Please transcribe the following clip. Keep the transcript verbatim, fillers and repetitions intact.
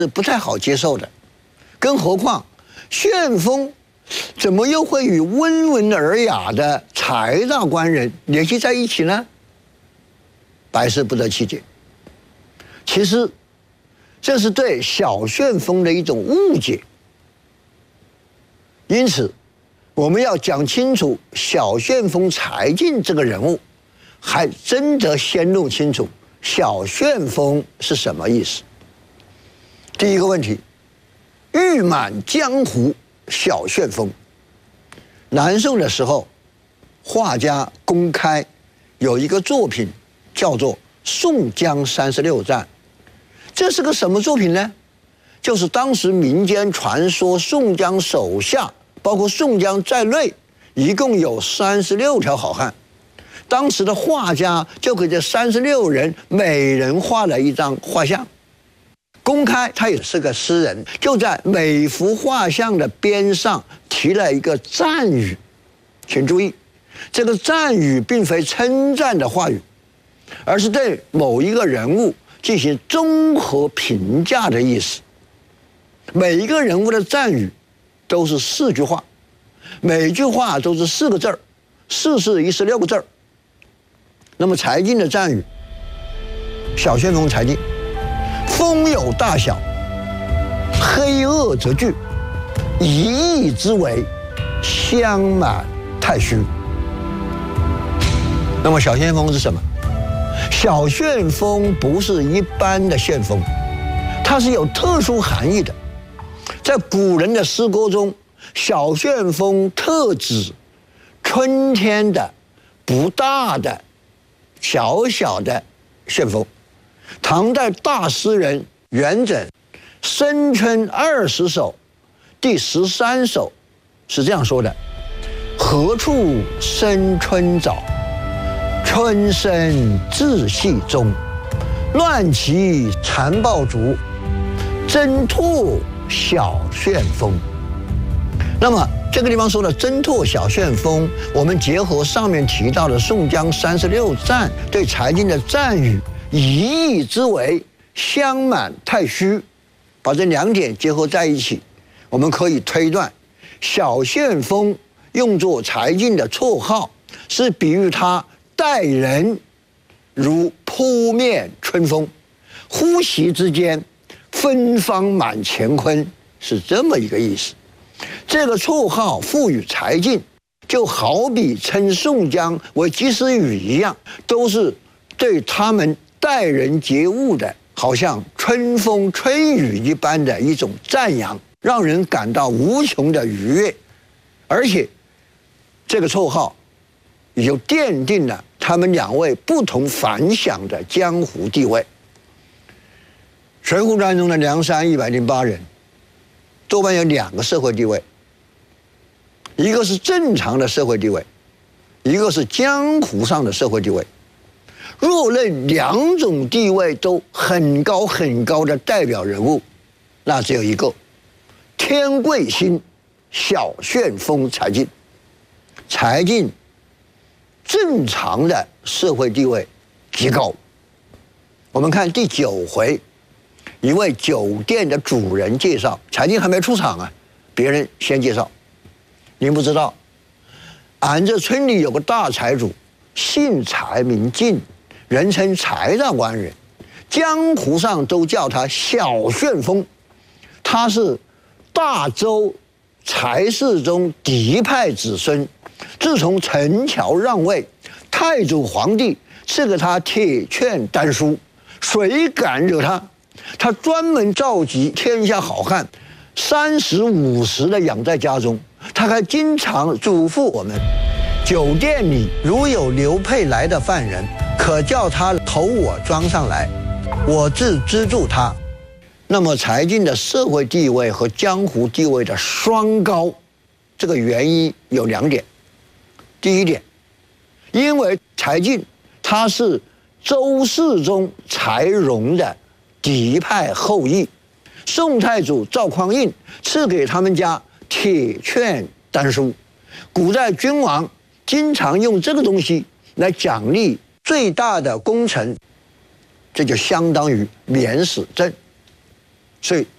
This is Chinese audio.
是不太好接受的。更何况，旋风怎么又会与温文尔雅的柴大官人联系在一起呢？百思不得其解。其实，这是对小旋风的一种误解。因此，我们要讲清楚小旋风柴进这个人物，还真得先弄清楚小旋风是什么意思。第一个问题，誉满江湖小旋风。南宋的时候，画家公开有一个作品叫做《宋江三十六赞》，这是个什么作品呢？就是当时民间传说宋江手下，包括宋江在内，一共有三十六条好汉。当时的画家就给这三十六人每人画了一张画像。公开他也是个诗人，就在每幅画像的边上提了一个赞语。请注意，这个赞语并非称赞的话语，而是对某一个人物进行综合评价的意思。每一个人物的赞语都是四句话，每句话都是四个字儿，四四一十六个字儿。那么柴进的赞语，小旋风柴进，风有大小，黑恶则巨，一义之为，香满太虚。那么小旋风是什么？小旋风不是一般的旋风，它是有特殊含义的。在古人的诗歌中，小旋风特指春天的不大的小小的旋风。唐代大诗人元稹《生春二十首》第十三首是这样说的：何处生春早，春生至隙中。乱骑残暴卒，挣拓小旋风。那么这个地方说的挣拓小旋风，我们结合上面提到的宋江三十六赞对柴进的赞语，一义之为，香满太虚，把这两点结合在一起，我们可以推断，小旋风用作柴进的绰号，是比喻他待人如扑面春风，呼吸之间芬芳满乾坤，是这么一个意思。这个绰号赋予柴进，就好比称宋江为及时雨一样，都是对他们待人接物的，好像春风吹雨一般的一种赞扬，让人感到无穷的愉悦。而且这个绰号也就奠定了他们两位不同凡响的江湖地位。水浒传中的梁山一百零八人，多半有两个社会地位，一个是正常的社会地位，一个是江湖上的社会地位。若论两种地位都很高很高的代表人物，那只有一个：天贵星小旋风柴进。柴进正常的社会地位极高。我们看第九回，一位酒店的主人介绍，柴进还没出场啊，别人先介绍。您不知道，俺这村里有个大财主，姓柴名进，人称柴大官人，江湖上都叫他小旋风。他是大周柴氏中嫡派子孙，自从陈桥让位，太祖皇帝赐给他铁券丹书，谁敢惹他？他专门召集天下好汉，三十五十的养在家中。他还经常嘱咐我们，酒店里如有流配来的犯人，可叫他投我庄上来，我自资助他。那么柴进的社会地位和江湖地位的双高，这个原因有两点。第一点，因为柴进他是周世宗柴荣的嫡派后裔，宋太祖赵匡胤赐给他们家铁券丹书，古代君王经常用这个东西来奖励最大的功臣，这就相当于免死证。所以